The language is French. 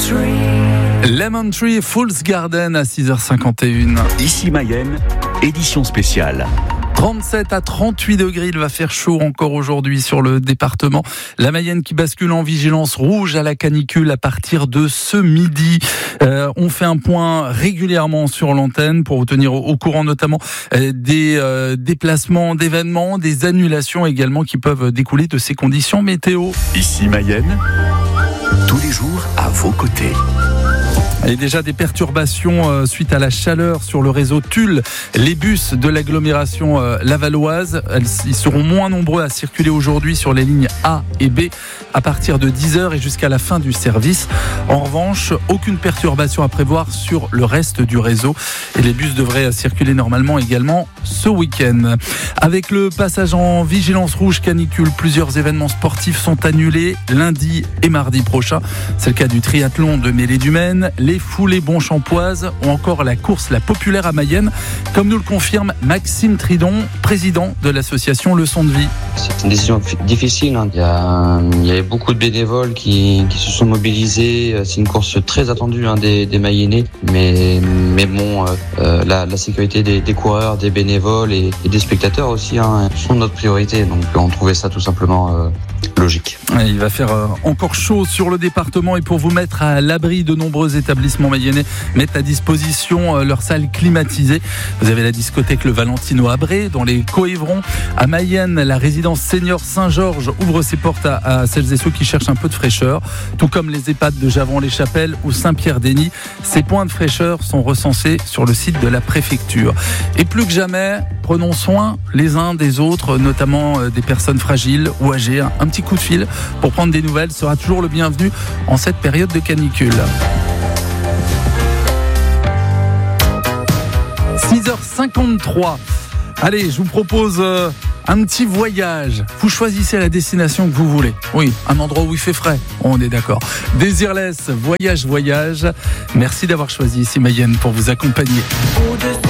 Lemon Tree, Fool's Garden à 6h51. Ici Mayenne, édition spéciale. 37 à 38 degrés, il va faire chaud encore aujourd'hui sur le département. La Mayenne qui bascule en vigilance rouge à la canicule à partir de ce midi. On fait un point régulièrement sur l'antenne pour vous tenir au courant notamment des déplacements, d'événements, des annulations également qui peuvent découler de ces conditions météo. Ici Mayenne, tous les jours à vos côtés. Et déjà des perturbations suite à la chaleur sur le réseau Tulle. Les bus de l'agglomération lavalloise, ils seront moins nombreux à circuler aujourd'hui sur les lignes A et B à partir de 10h et jusqu'à la fin du service. En revanche, aucune perturbation à prévoir sur le reste du réseau. Et les bus devraient circuler normalement également ce week-end. Avec le passage en vigilance rouge canicule, plusieurs événements sportifs sont annulés lundi et mardi prochain. C'est le cas du triathlon de Mêlée-du-Maine, les foulées Bonchampoises ou encore la course La Populaire à Mayenne, comme nous le confirme Maxime Tridon, président de l'association Leçon de Vie. C'est une décision difficile. Il y avait beaucoup de bénévoles qui se sont mobilisés. C'est une course très attendue des Mayennais. Mais bon, la sécurité des coureurs, des bénévoles et des spectateurs aussi sont notre priorité. Donc on trouvait ça tout simplement logique. Il va faire encore chaud sur le département et pour vous mettre à l'abri, de nombreux établissements mayennais mettent à disposition leur salle climatisée. Vous avez la discothèque Le Valentino à Bray, dans les Coévrons. À Mayenne, la résidence senior Saint-Georges ouvre ses portes à celles et ceux qui cherchent un peu de fraîcheur, tout comme les EHPAD de Javron-les-Chapelles ou Saint-Pierre-d'Eny. Ces points de fraîcheur sont recensés sur le site de la préfecture. Et plus que jamais, prenons soin les uns des autres, notamment des personnes fragiles ou âgées. Un petit coup de fil pour prendre des nouvelles sera toujours le bienvenu en cette période de canicule. 6h53. Allez, je vous propose un petit voyage. Vous choisissez la destination que vous voulez. Oui, un endroit où il fait frais. On est d'accord. Desireless, voyage. Merci d'avoir choisi ici Mayenne pour vous accompagner.